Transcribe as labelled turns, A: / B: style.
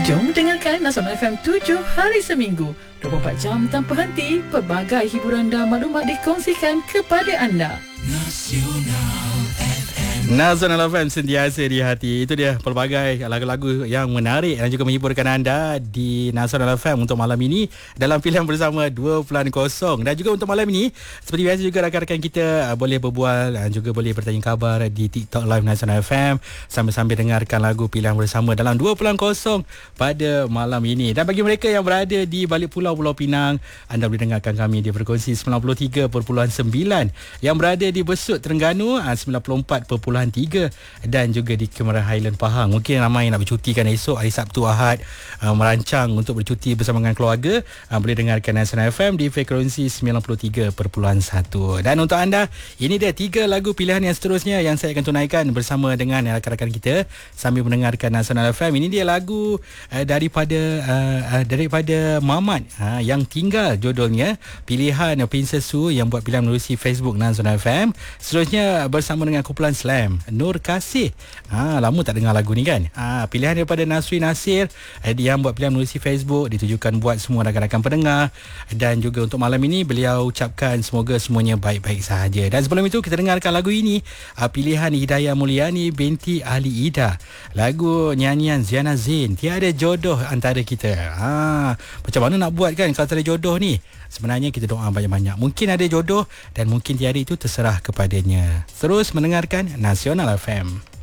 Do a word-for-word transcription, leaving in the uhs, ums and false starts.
A: Jom dengarkan Nasional F M tujuh hari seminggu, dua puluh empat jam tanpa henti. Pelbagai hiburan dan maklumat dikongsikan kepada anda. Nasional
B: Nasional F M, sentiasa di hati. Itu dia pelbagai lagu-lagu yang menarik dan juga menghiburkan anda di Nasional F M untuk malam ini dalam pilihan bersama dua kosong. Dan juga untuk malam ini, seperti biasa juga rakan-rakan kita uh, boleh berbual dan juga boleh bertanya khabar di TikTok Live Nasional F M sambil-sambil dengarkan lagu pilihan bersama dalam dua kosong pada malam ini. Dan bagi mereka yang berada di balik pulau Pulau Pinang, anda boleh dengarkan kami di frekuensi sembilan puluh tiga perpuluhan sembilan, yang berada di Besut Terengganu uh, sembilan puluh empat perpuluhan tiga, dan juga di Kemaran Highland Pahang. Mungkin ramai yang nak bercuti kan esok hari Sabtu Ahad, uh, merancang untuk bercuti bersama dengan keluarga, uh, boleh dengarkan Nasional F M di frekuensi sembilan puluh tiga perpuluhan satu. Dan untuk anda, ini dia tiga lagu pilihan yang seterusnya yang saya akan tunaikan bersama dengan rakan-rakan kita sambil mendengarkan Nasional F M. Ini dia lagu uh, daripada uh, uh, daripada Mamat, uh, yang tinggal judulnya, pilihan Princess Su yang buat pilihan melalui Facebook Nasional F M. Seterusnya bersama dengan kumpulan Slam, Nur Kasih. Ha, lama tak dengar lagu ni kan. Ha, pilihan daripada Nasri Nasir eh, yang buat pilihan melalui Facebook, ditujukan buat semua rakan-rakan pendengar. Dan juga untuk malam ini beliau ucapkan semoga semuanya baik-baik sahaja. Dan sebelum itu kita dengarkan lagu ini, uh, pilihan Hidayah Mulyani binti Ali Ida, lagu nyanyian Ziana Zain, Tiada Jodoh Antara Kita. Ha, macam mana nak buat kan kalau tak ada jodoh ni? Sebenarnya kita doa banyak-banyak. Mungkin ada jodoh dan mungkin tiada, itu terserah kepadanya. Terus mendengarkan Nasional F M.